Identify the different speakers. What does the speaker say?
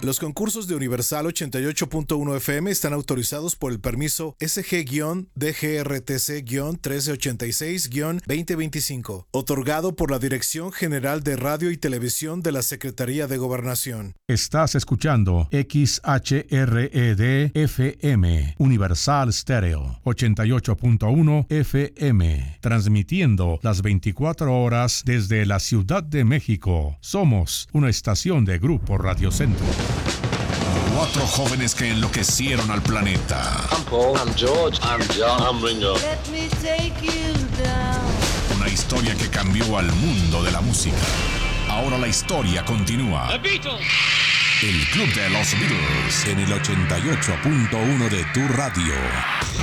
Speaker 1: Los concursos de Universal 88.1 FM están autorizados por el permiso SG-DGRTC-1386-2025, otorgado por la Dirección General de Radio y Televisión de la Secretaría de Gobernación.
Speaker 2: Estás escuchando XHRED-FM, Universal Stereo, 88.1 FM, transmitiendo las 24 horas desde la Ciudad de México. Somos una estación de Grupo Radio Centro.
Speaker 3: 4 jóvenes que enloquecieron al planeta.
Speaker 4: I'm Paul. I'm George. I'm John. I'm Ringo.
Speaker 5: Let me take you down.
Speaker 3: Una historia que cambió al mundo de la música. Ahora la historia continúa.
Speaker 6: The Beatles.
Speaker 3: El Club de los Beatles en el 88.1 de tu radio.